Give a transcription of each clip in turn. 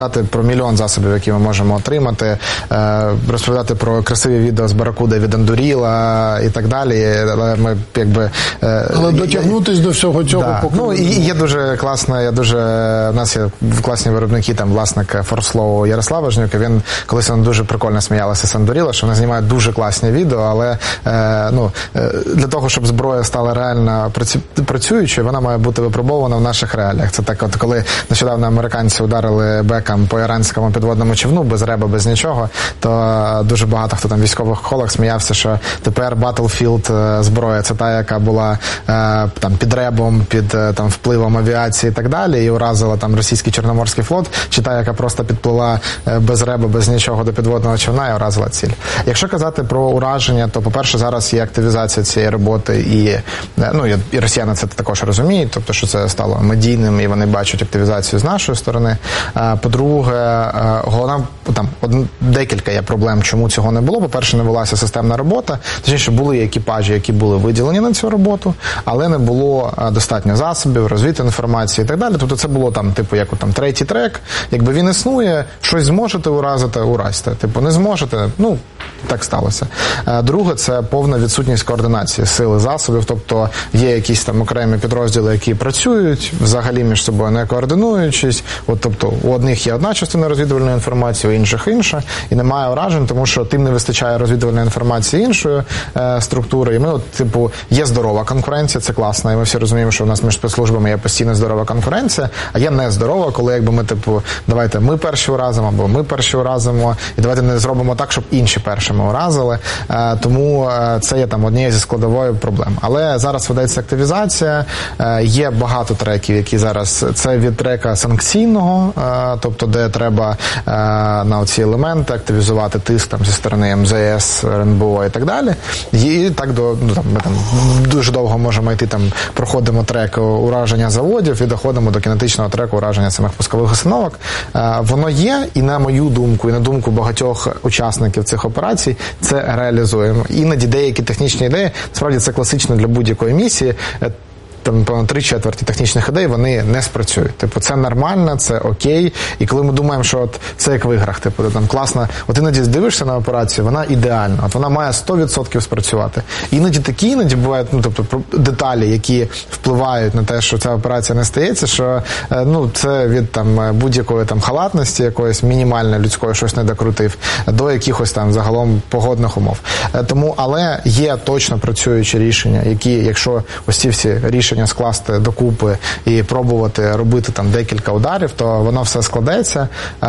Про мільйон засобів, які ми можемо отримати, розповідати про красиві відео з Баракуди від Андуріла і так далі. Але ми але дотягнутись до всього цього, да. Поки... Ну, і є дуже класно, у нас є класні виробники, там власник Форслоу Ярослава Жнюк, він колись дуже прикольно сміялася з Андуріла, що вони знімають дуже класні відео, але для того, щоб зброя стала реально працюючою, вона має бути випробована в наших реаліях. Це так, от коли нещодавно американці ударили Беком по іранському підводному човну, без реба, без нічого, то дуже багато хто там в військових колах сміявся, що тепер Battlefield зброя, це та, яка була там під ребом, під там впливом авіації і так далі, і уразила там російський Чорноморський флот, чи та, яка просто підплила без реба, без нічого до підводного човна і уразила ціль. Якщо казати про ураження, то, по-перше, зараз є активізація цієї роботи, і росіяни це також розуміють, тобто, що це стало медійним, і вони бачать активізацію з нашої сторони. По-друге, головна, там, декілька є проблем, чому цього не було. По-перше, не велася системна робота, точніше, були екіпажі, які були виділені на цю роботу, але не було достатньо засобів, розвідти інформації і так далі. Тобто це було там, типу, як там третій трек, якби він існує, щось зможете уразити, уразьте. Типу, не зможете, так сталося. Друге, це повна відсутність координації сили засобів, тобто є якісь там окремі підрозділи, які працюють, взагалі між собою не координуючись, тобто у одних є одна частина розвідувальної інформації, у інших інша, і немає уражень, тому що тим не вистачає розвідувальної інформації іншої структури, і ми, є здорова конкуренція, це класно, і ми всі розуміємо, що у нас між спецслужбами є постійно здорова конкуренція, а є нездорова, коли ми, давайте ми перші уразимо, або ми перші уразимо, і давайте не зробимо так, щоб інші першими уразили, тому це є там однією зі складової проблем. Але зараз ведеться активізація, є багато треків, які зараз, це від трека санкційного, тобто де треба на оці елементи активізувати тиск там зі сторони МЗС, РНБО і так далі. І так ми там дуже довго можемо йти, там проходимо трек ураження заводів і доходимо до кінетичного треку ураження самих пускових установок. Воно є, і на мою думку, і на думку багатьох учасників цих операцій, це реалізуємо. Іноді деякі технічні ідеї, справді це класично для будь-якої місії, там, 3/4 технічних ідей, вони не спрацюють. Це нормально, це окей. І коли ми думаємо, що це як в іграх, там класно, іноді дивишся на операцію, вона ідеальна, вона має 100% спрацювати. Іноді бувають, деталі, які впливають на те, що ця операція не стається, що, це від там будь-якої там халатності, якоїсь мінімальної людської, щось не докрутив, до якихось там загалом погодних умов. Тому, але є точно працюючі рішення, які, якщо ось ці всі рішення скласти докупи і пробувати робити там декілька ударів, то воно все складеться.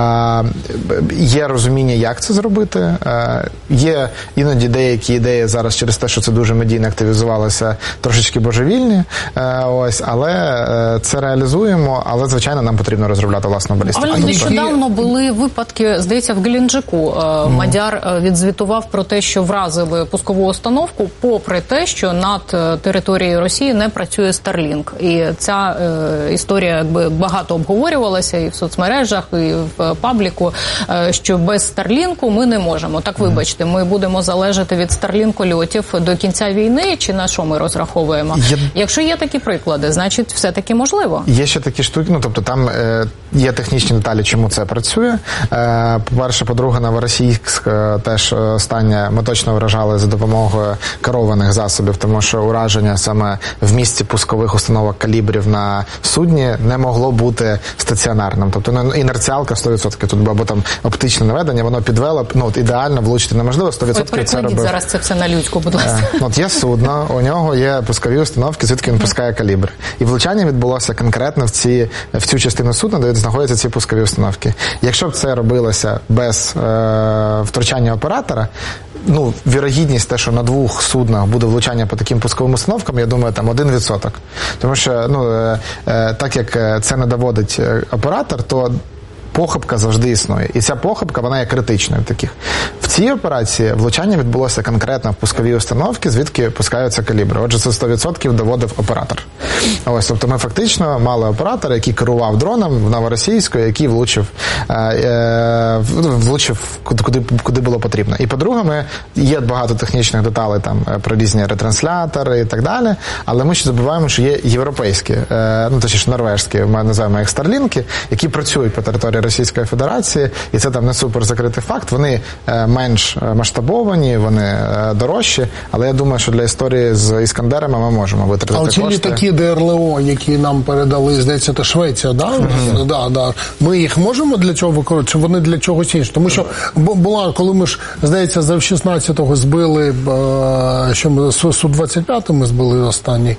Є розуміння, як це зробити. Є іноді деякі ідеї зараз через те, що це дуже медійно активізувалося, трошечки божевільні. Але це реалізуємо, але, звичайно, нам потрібно розробляти власну балістику. Але нещодавно були випадки, здається, в Геленджику. Мадяр відзвітував про те, що вразили пускову установку, попри те, що над територією Росії не працює Starlink. І ця історія багато обговорювалася і в соцмережах, і в пабліку, що без Starlink ми не можемо. Так, вибачте, ми будемо залежати від Starlink льотів до кінця війни, чи на що ми розраховуємо? Якщо є такі приклади, значить все-таки можливо. Є ще такі штуки, тобто там є технічні деталі, чому це працює. По-перше, по-друге, Новоросійськ теж останнє ми точно вражали за допомогою керованих засобів, тому що ураження саме в місці пускових установок калібрів на судні не могло бути стаціонарним. Тобто інерціалка 100%, тут або там оптичне наведення, воно підвело, ідеально влучити неможливо, 100% це робив. Зараз це все на людську, будь ласка. Є судно, у нього є пускові установки, звідки він пускає калібр. І влучання відбулося конкретно в цю частину судна, де знаходяться ці пускові установки. Якщо б це робилося без втручання оператора, вірогідність те, що на двох суднах буде влучання по таким пусковим установкам, я думаю, там 1%. Тому що, так як це не доводить оператор, то похибка завжди існує. І ця похибка, вона є критичною в цій операції влучання відбулося конкретно в пускові установки, звідки пускаються калібри. Отже, це 100% доводив оператор. Ось, тобто ми фактично мали оператора, який керував дроном в Новоросійську, який влучив куди було потрібно. І по-друге, є багато технічних деталей там про різні ретранслятори і так далі, але ми ще забуваємо, що є європейські, точніше норвежські, ми називаємо їх старлінки, які працюють по території Російської Федерації, і це там не супер закритий факт. Вони менш масштабовані, вони дорожчі, але я думаю, що для історії з Іскандерами ми можемо витратити кошти. А оці літаки ДРЛО, які нам передали, здається, це Швеція, да? Да. Ми їх можемо для цього використовувати, чи вони для чогось іншого? Тому що була, коли ми ж, здається, за F-16 збили, що ми, Су-25 ми збили останній.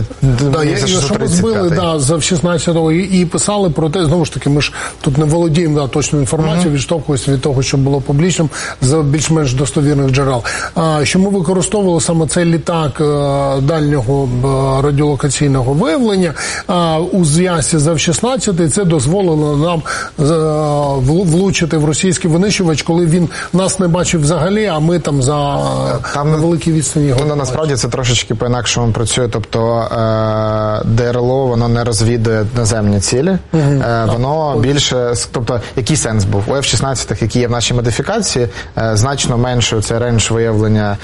Що ми збили, за F-16 і писали про те, знову ж таки, ми ж тут не володіємо точну інформацію, відштовхуємося від того, що було публічним, за більш-менш достовірних джерел. Що ми використовували саме цей літак дальнього радіолокаційного виявлення у зв'язці з F-16, і це дозволило нам влучити в російський винищувач, коли він нас не бачив взагалі, а ми там за великій відстані його. Насправді це трошечки по-інакшому працює, тобто ДРЛО, воно не розвідує наземні цілі, воно більше, тобто який сенс був? У F-16, які є в нашій модифікації, значно менше цей рейндж виявлення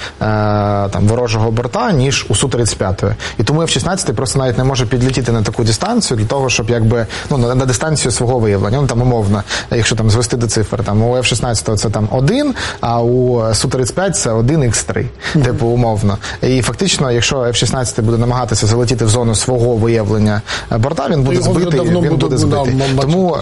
там ворожого борта, ніж у Су-35. І тому F-16 просто навіть не може підлетіти на таку дистанцію для того, щоб якби, на дистанцію свого виявлення. Там умовно, якщо там звести до цифр, там у F-16 це там 1, а у Су-35 це 1х3, типу умовно. І фактично, якщо F-16 буде намагатися залетіти в зону свого виявлення борта, він буде збитий, він буде збитий. Тому,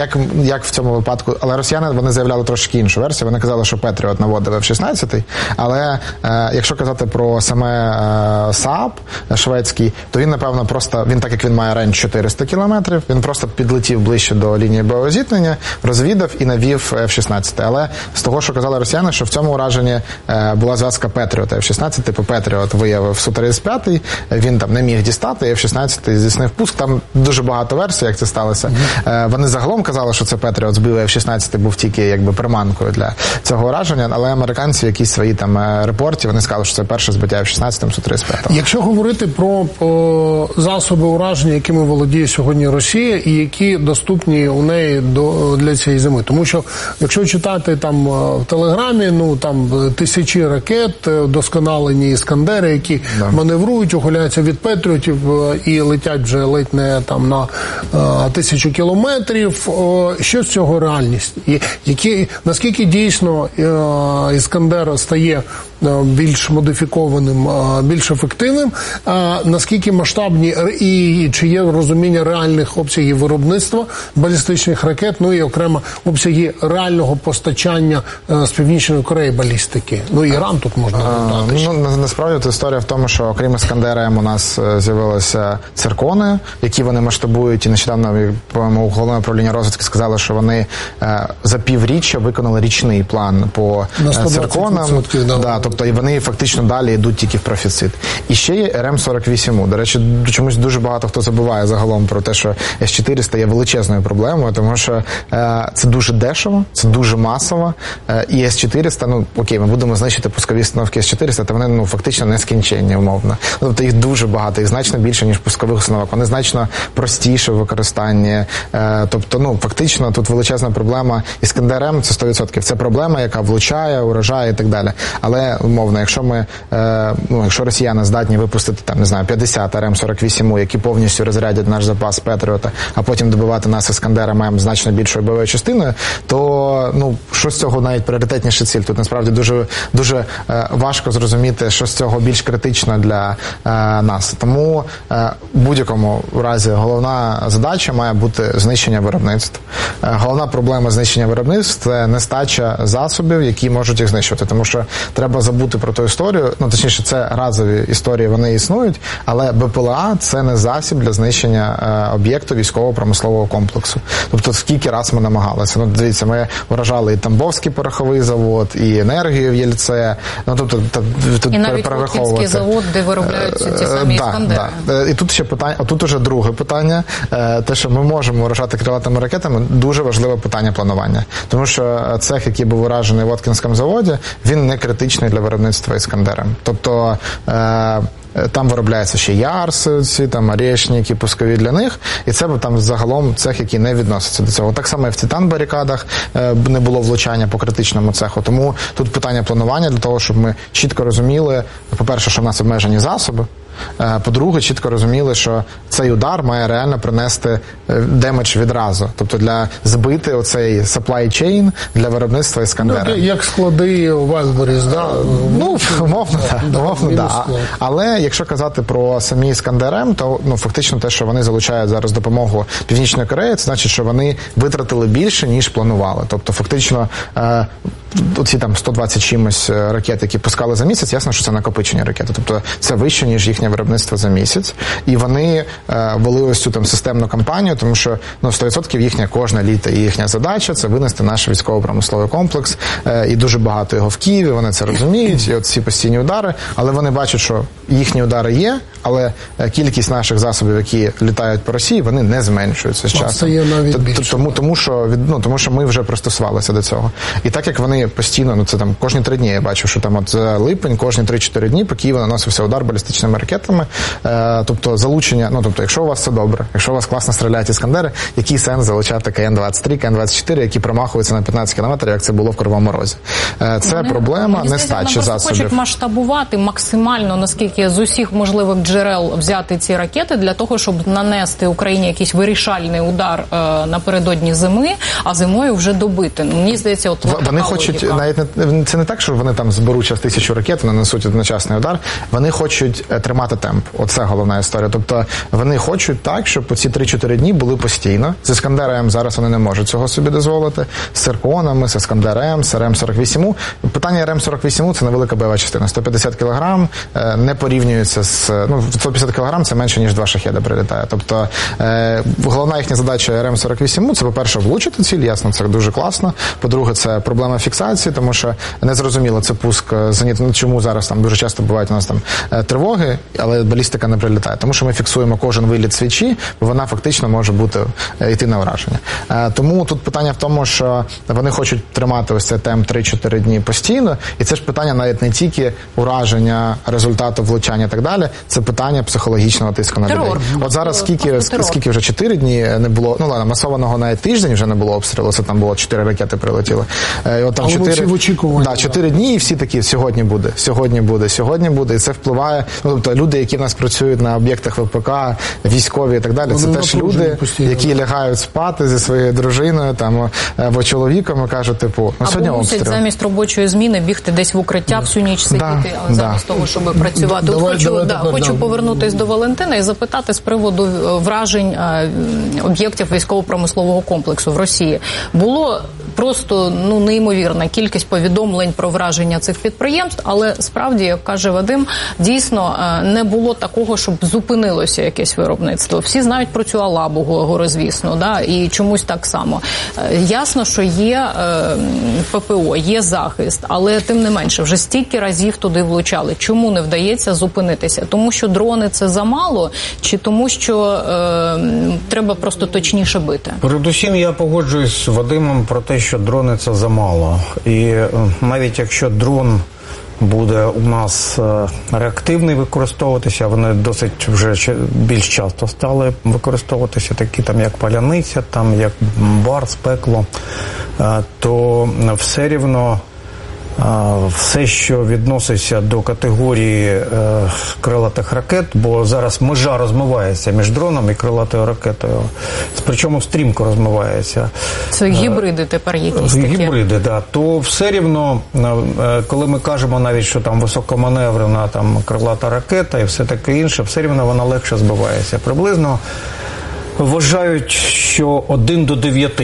як в цьому випадку, але росіяни, вони заявляли трошки іншу версію, вони казали, що Петріот наводив F-16, але якщо казати про саме СААП шведський, то він, напевно, просто, він так як він має рейндж 400 кілометрів, він просто підлетів ближче до лінії бойового зіткнення, розвідав і навів F-16. Але з того, що казали росіяни, що в цьому ураженні була зв'язка Петріота F-16, типу Петріот виявив Су-35, він там не міг дістати, F-16 здійснив пуск. Там дуже багато версій, як це сталося. Вони загалом казали, що це Петріот збив, F-16 був тільки якби приманкою для цього ураження, але американці якісь свої там репорті, вони сказали, що це перше збиття F-16 Су-35. Якщо говорити про засоби ураження, якими володіє сьогодні Росія і які доступні у неї для цієї зими, тому що якщо читати там в Телеграмі, там тисячі ракет, досконалені іскандери, які маневрують, ухиляються від Петріотів і летять вже ледь не там на 1000 кілометрів. Що з цього реальність? І наскільки дійсно іскандер стає більш модифікованим, більш ефективним, наскільки масштабні і чи є розуміння реальних обсягів виробництва балістичних ракет, і окремо обсяги реального постачання з Північної Кореї балістики. Іран тут можна додати. Насправді тут історія в тому, що окрім Іскандера у нас з'явилися циркони, які вони масштабують, і нещодавно, по-моєму, головне управління розвідки сказали, що вони за півріччя виконали річний план по цирконам. Тобто і вони фактично далі йдуть тільки в профіцит. І ще є РМ-48. До речі, чомусь дуже багато хто забуває загалом про те, що С-400 є величезною проблемою, тому що це дуже дешево, це дуже масово. І С-400, окей, ми будемо знищити пускові установки С-400, то вони фактично нескінченні, умовно. Тобто їх дуже багато, їх значно більше, ніж пускових установок. Вони значно простіше в використанні. Тобто, фактично тут величезна проблема. Іскандер-М – це 100%. Це проблема, яка влучає, уражає і так далі. Але умовно, якщо росіяни здатні випустити 50 РМ-48, які повністю розрядять наш запас Петріота, а потім добивати нас Іскандером значно більшою бойовою частиною, то що з цього навіть пріоритетніша ціль? Тут насправді дуже важко зрозуміти, що з цього більш критично для нас. Тому в будь-якому разі головна задача має бути знищення виробництв. Головна проблема знищення виробництв – це нестача засобів, які можуть їх знищувати. Тому що треба забути про ту історію, точніше, це разові історії, вони існують, але БПЛА – це не засіб для знищення об'єкту військово-промислового комплексу. Тобто, скільки раз ми намагалися. Дивіться, ми вражали і Тамбовський пороховий завод, і енергію в Єльце, тут і навіть Воткінський завод, де виробляються ті самі Іскандери. І тут ще питання, тут уже друге питання, те, що ми можемо вражати крилатими ракетами, дуже важливе питання планування. Тому що цех, який був уражений в Воткінському заводі, він не критичний для виробництва «Іскандера». Тобто там виробляється ще ярс, ці там орешники, пускові для них, і це там загалом цех, який не відноситься до цього. Так само і в титан-барикадах не було влучання по критичному цеху. Тому тут питання планування для того, щоб ми чітко розуміли, по-перше, що в нас обмежені засоби, по-друге, чітко розуміли, що цей удар має реально принести демедж відразу. Тобто для збити оцей supply chain для виробництва «Іскандера». Ну, як склади у Wildberries, да? Ну, умовно, да. Але якщо казати про самі «Іскандер-М», то фактично те, що вони залучають зараз допомогу Північної Кореї, це значить, що вони витратили більше, ніж планували. Тобто фактично оці там 120 чимось ракет, які пускали за місяць, ясно, що це накопичені ракети. Тобто це вище, ніж їхнє виробництво за місяць. І вони вели ось цю там системну кампанію, тому що 100% їхня кожна літа і їхня задача – це винести наш військово-промисловий комплекс. І дуже багато його в Києві, вони це розуміють, і от ці постійні удари. Але вони бачать, що їхні удари є, але кількість наших засобів, які літають по Росії, вони не зменшуються з часом. Тому що ми вже пристосувалися до цього. І так як вони постійно, це там кожні 3 дні я бачу, що там от за липень, кожні 3-4 дні по Києву наносився удар балістичними ракетами. Тобто залучення, якщо у вас все добре, якщо у вас класно стріляють «Іскандери», який сенс залучати КН-23, КН-24, які промахуються на 15 кілометрів, як це було в Кривому Розі. Це проблема нестачі засобів. Хочуть масштабувати максимально, наскільки з усіх можливих джерел взяти ці ракети для того, щоб нанести Україні якийсь вирішальний удар напередодні зими, а зимою вже добити. Мені здається, от вони хочуть, навіть це не так, що вони там зберуть 1000 ракет і нанесуть одночасний удар. Вони хочуть тримати темп. Оце головна історія. Тобто вони хочуть так, щоб ці 3-4 дні були постійно. З «Іскандером» зараз вони не можуть цього собі дозволити. З «Цирконами», з «Іскандером», з РМ-48. Питання РМ-48 – це невелика бойова частина. 150 кг не порівнюється з... 150 кг – це менше, ніж 2 шахеди прилітає. Тобто головна їхня задача РМ-48 – це, по-перше, влучити ціль, ясно, це дуже класно. По-друге, це проблема фіксації, тому що незрозуміло, це пуск зенітного. Чому зараз там дуже часто бувають у нас там тривоги, але балістика не прилітає. Тому що ми фіксуємо кожен виліт свічі, бо вона фактично може йти на враження. Тому тут питання в тому, що вони хочуть тримати ось цей темп 3-4 дні постійно, і це ж питання навіть не тільки ураження, результату влучання і так далі, це питання психологічного тиску на людей. От зараз скільки вже 4 дні не було, масованого навіть тиждень вже не було обстрілу, це там було 4 ракети прилетіли. От там 4 дні і всі такі, сьогодні буде, і це впливає, тобто люди, які в нас працюють на об'єктах ВПК, військові і так далі, це теж люди, які лягають спати зі своєю дружиною там, або чоловіком і кажуть, сьогодні або обстріл. мусять замість робочої зміни бігти десь в укриття всю ніч сидіти, замість того, щоб працювати. Хочу повернутися до Валентина і запитати з приводу вражень об'єктів військово-промислового комплексу в Росії. Було просто неймовірна кількість повідомлень про враження цих підприємств, але справді, як каже Вадим, дійсно не було такого, щоб зупинилося якесь виробництво. Всі знають про цю Алабу горизвісно, і чомусь так само. Ясно, що є ППО, є захист, але тим не менше, вже стільки разів туди влучали. Чому не вдається зупинитися? Тому що дрони – це замало, чи тому що треба просто точніше бити? Передусім, я погоджуюсь з Вадимом про те, що дрони – це замало. І навіть якщо дрон буде у нас реактивний використовуватися, вони досить вже більш часто стали використовуватися, такі там як паляниця, там як барс, пекло, то все рівно все, що відноситься до категорії крилатих ракет, бо зараз межа розмивається між дроном і крилатою ракетою. Причому стрімко розмивається. Це гібриди тепер якісь такі? Гібриди, да. То все рівно, коли ми кажемо навіть, що там високоманеврена там крилата ракета і все таке інше, все рівно вона легше збивається. Приблизно вважають, що 1 до 9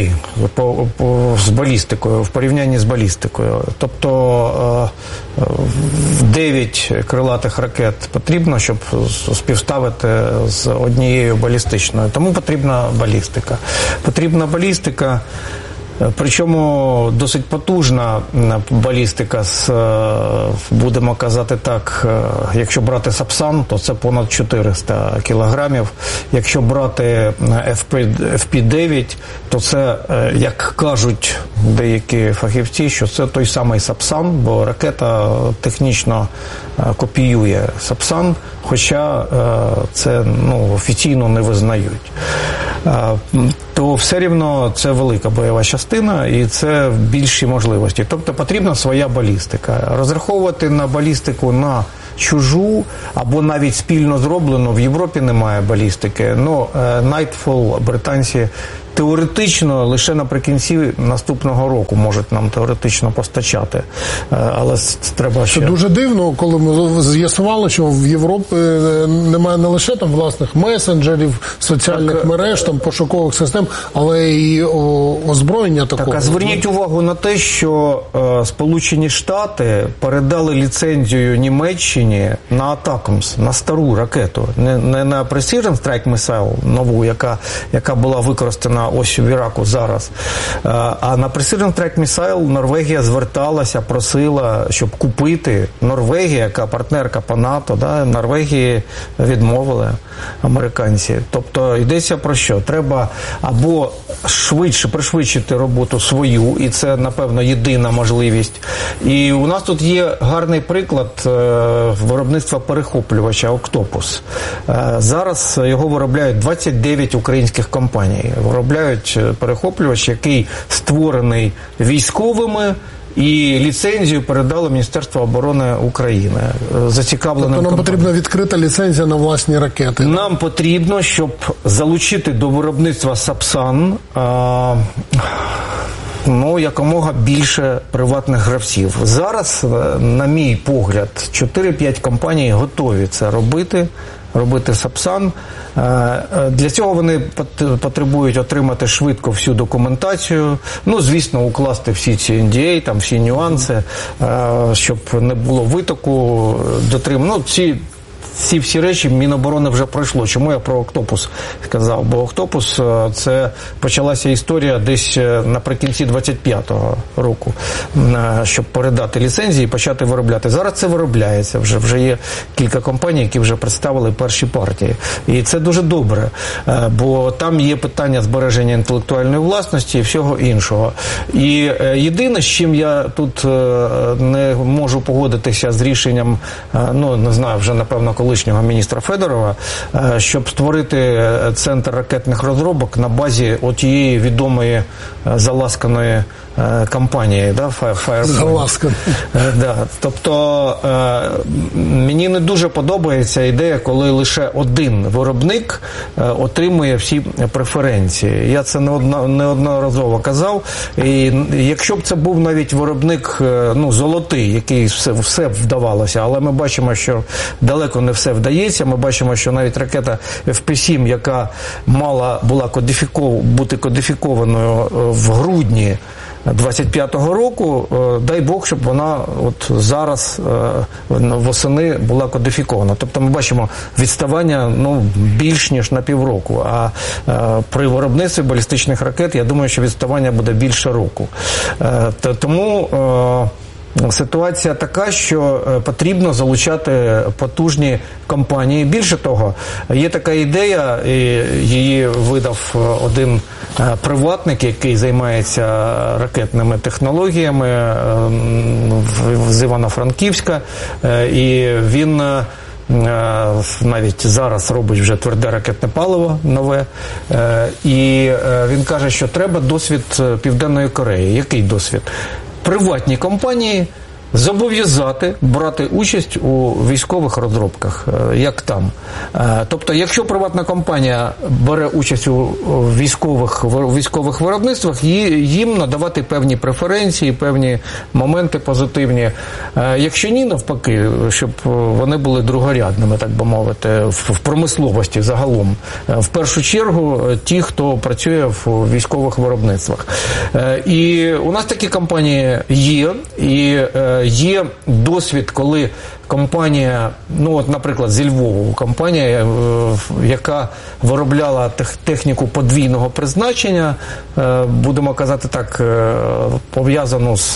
з балістикою, в порівнянні з балістикою. Тобто 9 крилатих ракет потрібно, щоб співставити з однією балістичною. Тому потрібна балістика. Причому досить потужна балістика, будемо казати так, якщо брати Сапсан, то це понад 400 кілограмів. Якщо брати FP9, то це, як кажуть деякі фахівці, що це той самий Сапсан, бо ракета технічно копіює Сапсан, хоча це офіційно не визнають. То все рівно це велика бойова частина і це більші можливості. Тобто потрібна своя балістика. Розраховувати на балістику на чужу або навіть спільно зроблену, в Європі немає балістики. Nightfall британці теоретично лише наприкінці наступного року можуть нам теоретично постачати. Але треба ще... Це дуже дивно, коли ми з'ясували, що в Європі немає не лише там власних месенджерів, соціальних мереж, там пошукових систем, але і озброєння такого. Так, а зверніть увагу на те, що Сполучені Штати передали ліцензію Німеччині на Атакамс, на стару ракету. Не на Precision Strike Missile нову, яка була використана ось в Іраку зараз. А на Precision Strike Missile Норвегія зверталася, просила, щоб купити. Норвегія, яка партнерка по НАТО, Норвегії відмовили американці. Тобто йдеться про що? Треба або пришвидшити роботу свою, і це, напевно, єдина можливість. І у нас тут є гарний приклад виробництва перехоплювача «Октопус». Зараз його виробляють 29 українських компаній. Виробляють перехоплювач, який створений військовими, і ліцензію передало Міністерство оборони України зацікавленим компаніям. Тобто нам потрібна відкрита ліцензія на власні ракети? Нам потрібно, щоб залучити до виробництва Сапсан якомога більше приватних гравців. Зараз, на мій погляд, 4-5 компаній готові це робити Сапсан. Для цього вони потребують отримати швидко всю документацію, звісно, укласти всі ці NDA, там всі нюанси, щоб не було витоку, ці всі речі Міноборони вже пройшло. Чому я про «Октопус» сказав? Бо «Октопус» – це почалася історія десь наприкінці 25-го року, щоб передати ліцензії і почати виробляти. Зараз це виробляється. Вже є кілька компаній, які вже представили перші партії. І це дуже добре, бо там є питання збереження інтелектуальної власності і всього іншого. І єдине, з чим я тут не можу погодитися з рішенням, не знаю, вже, напевно, колишнього міністра Федорова, щоб створити центр ракетних розробок на базі тієї відомої заласканої компанії, Заласканої. Тобто мені не дуже подобається ідея, коли лише один виробник отримує всі преференції. Я це неодноразово казав. І якщо б це був навіть виробник золотий, який все вдавалося, але ми бачимо, що далеко не все вдається. Ми бачимо, що навіть ракета FP-7, яка мала була бути кодифікованою в грудні 25-го року, дай Бог, щоб вона зараз восени була кодифікована. Тобто ми бачимо відставання більш ніж на півроку. А при виробництві балістичних ракет, я думаю, що відставання буде більше року. Тому ситуація така, що потрібно залучати потужні компанії. Більше того, є така ідея, і її видав один приватник, який займається ракетними технологіями з Івано-Франківська, і він навіть зараз робить вже тверде ракетне паливо нове, і він каже, що треба досвід Південної Кореї. Який досвід? Приватні компанії зобов'язати брати участь у військових розробках, як там. Тобто, якщо приватна компанія бере участь у військових виробництвах, їм надавати певні преференції, певні моменти позитивні. Якщо ні, навпаки, щоб вони були другорядними, так би мовити, в промисловості загалом. В першу чергу, ті, хто працює в військових виробництвах. І у нас такі компанії є, і є досвід, коли компанія, наприклад, зі Львова, компанія, яка виробляла техніку подвійного призначення, будемо казати так, пов'язану з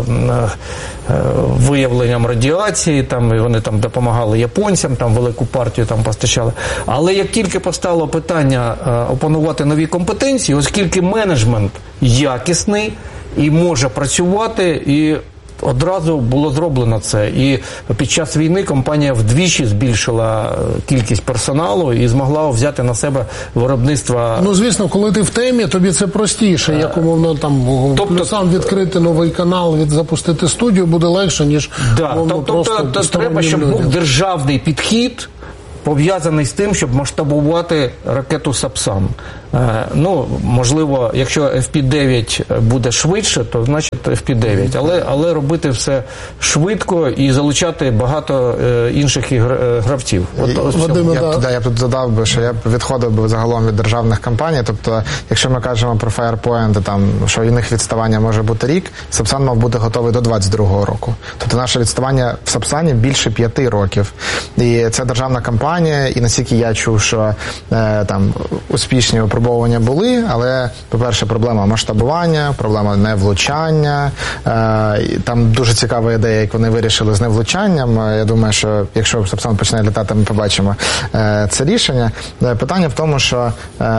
виявленням радіації, і вони допомагали японцям, велику партію постачали. Але як тільки постало питання опанувати нові компетенції, оскільки менеджмент якісний, і може працювати, і одразу було зроблено це. І під час війни компанія вдвічі збільшила кількість персоналу і змогла взяти на себе виробництво. Ну, звісно, коли ти в темі, тобі це простіше, як умовно там плюсам відкрити новий канал, запустити студію буде легше, ніж тобто треба, щоб був державний підхід, пов'язаний з тим, щоб масштабувати ракету «Сапсан». Ну, можливо, якщо FP9 буде швидше, то значить FP9. Але робити все швидко і залучати багато інших гравців. Я б тут додав би, що я б відходив би загалом від державних компаній. Тобто, якщо ми кажемо про Firepoint, там, що у них відставання може бути рік, Сапсан мав бути готовий до 22-го року. Тобто наше відставання в Сапсані більше 5 років. І це державна компанія, і наскільки я чув, що там успішні випробовування були, але, по-перше, проблема масштабування, проблема невлучання. Там дуже цікава ідея, як вони вирішили з невлучанням. Я думаю, що якщо Сапсан почне літати, ми побачимо це рішення. Питання в тому, що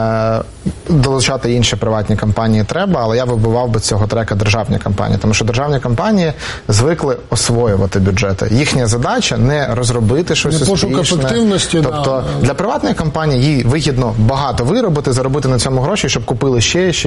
долучати інші приватні компанії треба, але я вибивав би цього трека державні компанії, тому що державні компанії звикли освоювати бюджети. Їхня задача не розробити щось успішне. Пошук ефективності. Тобто для приватної компанії їй вигідно багато виробити, заробити на цьому гроші, щоб купили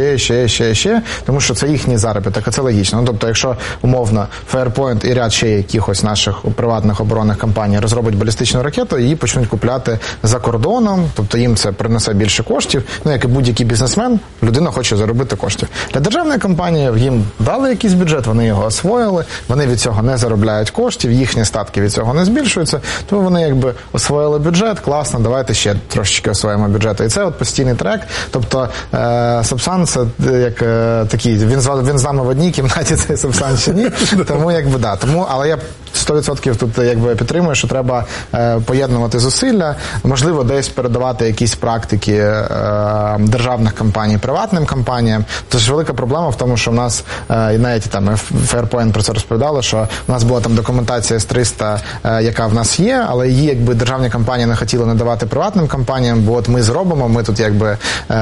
ще, тому що це їхній заробіток, а це логічно. Ну, тобто, якщо умовно Firepoint і ряд ще якихось наших приватних оборонних компаній розробить балістичну ракету, її почнуть купляти за кордоном, тобто їм це принесе більше коштів. Ну, як і будь-який бізнесмен, людина хоче заробити коштів. Для державної компанії їм дали якийсь бюджет, вони його освоїли, вони від цього не заробляють коштів, їхні статки від цього не збільшуються, тому вони якби освоїли бюджет, класно, давайте ще трошечки освоїмо бюджет. І це от постійний трек. Тобто Сапсан це як такий, він з нами в одній кімнаті, цей Сапсан чи ні. Тому якби да. Тому, але я 100% тут якби підтримую, що треба поєднувати зусилля, можливо, десь передавати якісь практики державних компаній приватним компаніям. Тож велика проблема в тому, що в нас і навіть там Firepoint про це розповідали, що в нас була там документація С-300, яка в нас є, але її якби державні компанії не хотіли надавати приватним компаніям, бо от ми зробимо, ми тут якби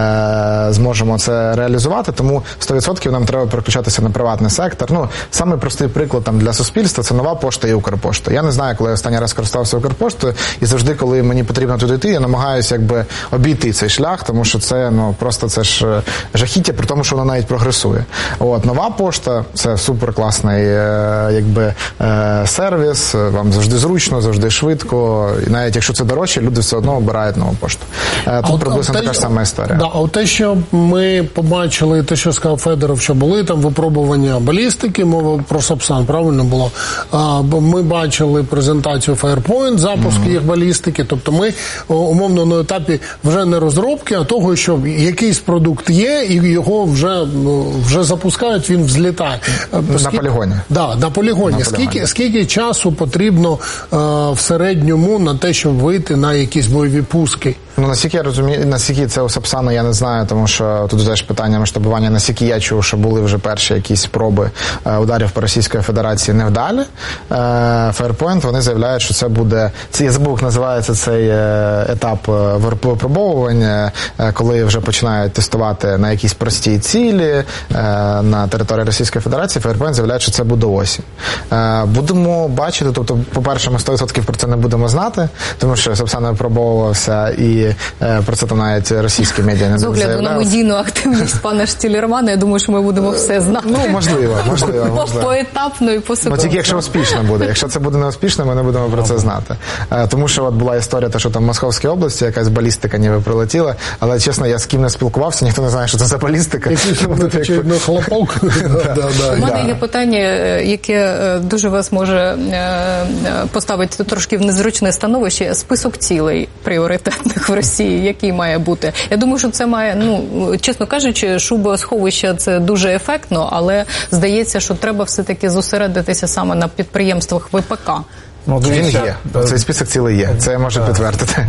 зможемо це реалізувати, тому 100% нам треба переключатися на приватний сектор. Ну, самий простий приклад там для суспільства – це Нова пошта і Укрпошта. Я не знаю, коли я останній раз користувався Укрпоштою, і завжди, коли мені потрібно туди йти, я намагаюся якби обійти цей шлях, тому що це, ну, просто це ж жахіття, при тому, що воно навіть прогресує. От, Нова пошта – це суперкласний якби сервіс, вам завжди зручно, завжди швидко, і навіть якщо це дорожче, люди все одно обирають Нову пошту. Тут приблизно така ж сама історія. Да, а те, що ми побачили, те, що сказав Федоров, що були там випробування балістики, мова про Сапсан, правильно було? Ми бачили презентацію Firepoint, запуск їх балістики, тобто ми умовно на етапі вже не розробки, а того, що якийсь продукт є і його вже запускають, він взлітає. На полігоні. Да, на полігоні. Скільки часу потрібно в середньому на те, щоб вийти на якісь бойові пуски? Ну, наскільки я розумію, наскільки це у Сапсана, я не знаю, тому що тут теж питання масштабування, наскільки я чув, що були вже перші якісь спроби ударів по Російської Федерації невдалі. Firepoint, вони заявляють, що це буде, я забув, як називається цей етап випробовування, коли вже починають тестувати на якісь прості цілі на території Російської Федерації. Firepoint заявляють, що це буде осінь. Будемо бачити, тобто, по-перше, ми 100% про це не будемо знати, тому що Сапсан випробовувався і про це там навіть російські медіа не заявляли. З огляду на медійну активність пана Штілермана, я думаю, що ми будемо все знати. Ну, можливо. Поетапно і посипано. Ну, тільки якщо успішно буде. Якщо це буде неуспішно, ми не будемо про це знати. Тому що от була історія, що там в Московській області якась балістика ніби прилетіла, але, чесно, я з ким не спілкувався, ніхто не знає, що це за балістика. Якийсь хлопок. У мене є питання, яке дуже вас може поставити трошки в незручне становище. Список цілей пріоритетних в Росії, який має бути. Я думаю, що це має, ну, чесно кажучи, шубосховища це дуже ефектно, але здається, що треба все-таки зосередитися саме на підприємствах ВПК. Ну, він є. Цей список цілий є. Це я можу підтвердити.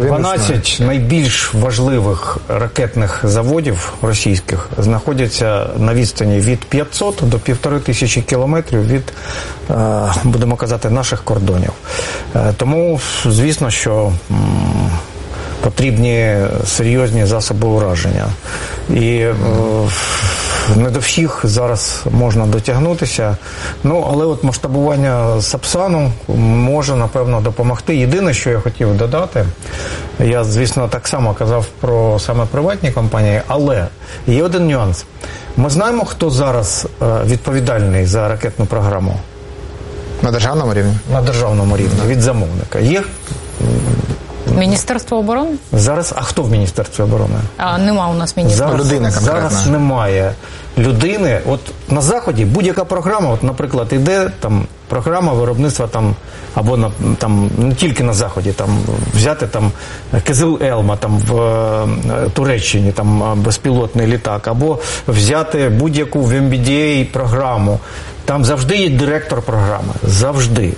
12 найбільш важливих ракетних заводів російських знаходяться на відстані від 500 до 1500 кілометрів від, будемо казати, наших кордонів. Тому, звісно, що потрібні серйозні засоби ураження. І не до всіх зараз можна дотягнутися. Ну, але от масштабування Сапсану може, напевно, допомогти. Єдине, що я хотів додати, я, звісно, так само казав про саме приватні компанії, але є один нюанс. Ми знаємо, хто зараз відповідальний за ракетну програму? На державному рівні? На державному рівні, від замовника. Є? Міністерство оборони? Зараз, а хто в Міністерстві оборони? Нема у нас міністерства. Людина конкретна. Зараз немає людини. От на Заході будь-яка програма, от, наприклад, іде там програма виробництва там, або там не тільки на Заході, там взяти там Кизил-Елма там в Туреччині, там безпілотний літак, або взяти будь-яку в MBDA програму. Там завжди є директор програми. Завжди.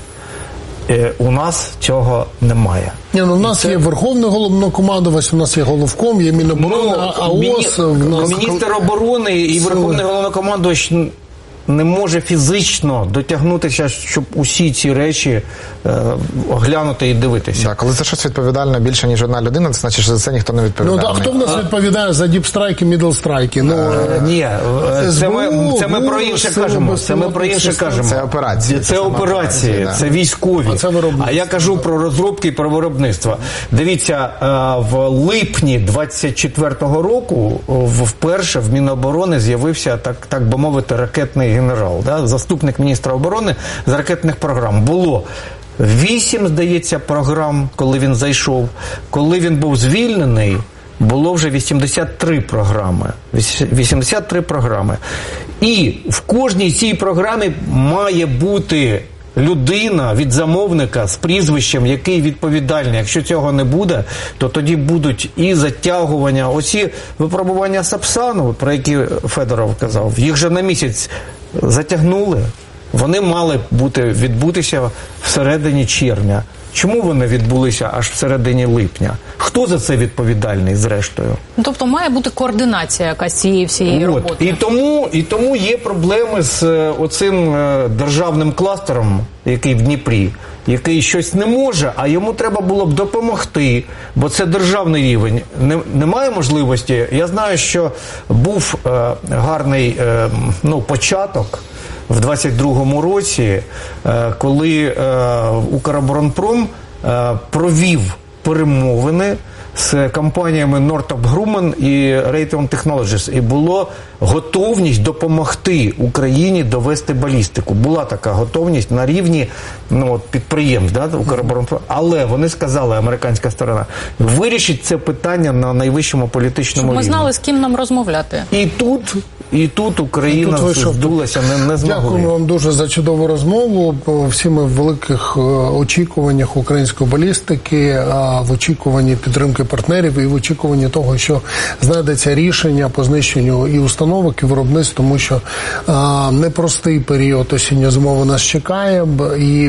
У нас цього немає. У нас є Верховний Головнокомандувач, у нас є Головком, є Міноборони, АОС. Міністр оборони і Верховний Головнокомандувач не може фізично дотягнутися, щоб усі ці речі оглянути і дивитися. Так, коли це щось відповідальне більше, ніж одна людина, це значить, що за це ніхто не відповідає. А хто в нас відповідає за діпстрайки, мідлстрайки? Ні, це ми про інше кажемо. Це операції. Це операції, це військові. А я кажу про розробки і про виробництво. Дивіться, в липні 24-го року вперше в Міноборони з'явився, так би мовити, ракетний генерал, заступник міністра оборони з ракетних програм. Було 8, здається, програм, коли він зайшов. Коли він був звільнений, було вже 83 програми. 83 програми. І в кожній цій програмі має бути людина від замовника з прізвищем, який відповідальний. Якщо цього не буде, то тоді будуть і затягування. Оці випробування Сапсану, про які Федоров казав, їх же на місяць затягнули. Вони мали відбутися всередині червня. Чому вони відбулися аж всередині липня? Хто за це відповідальний, зрештою? Тобто має бути координація якась цієї всієї роботи. І тому є проблеми з оцим державним кластером, який в Дніпрі, який щось не може, а йому треба було б допомогти, бо це державний рівень. Немає можливості. Я знаю, що був гарний початок в 22-му році, коли Укроборонпром провів перемовини з компаніями Northrop Grumman і Raytheon Technologies. І була готовність допомогти Україні довести балістику. Була така готовність на рівні підприємств, Укроборонпром. Але вони сказали, американська сторона, вирішить це питання на найвищому політичному рівні. Щоб ми знали, з ким нам розмовляти. І тут Україна здулася, не змогли. Дякую вам дуже за чудову розмову. Всі ми в великих очікуваннях української балістики, в очікуванні підтримки партнерів і в очікуванні того, що знайдеться рішення по знищенню і установок, і виробництв, тому що непростий період осінньо-зимовий нас чекає, і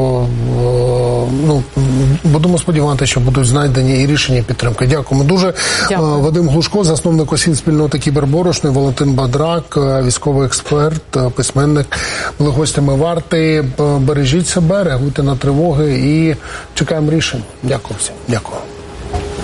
будемо сподіватися, що будуть знайдені і рішення, і підтримки. Дякуємо дуже. Дякую. Вадим Глушко, засновник освіт спільноти «Кіберборошно», Валентин Бадрак, військовий експерт, письменник, були гостями «Варти». Бережіть себе, реагуйте на тривоги і чекаємо рішень. Дякую всім. Дякую.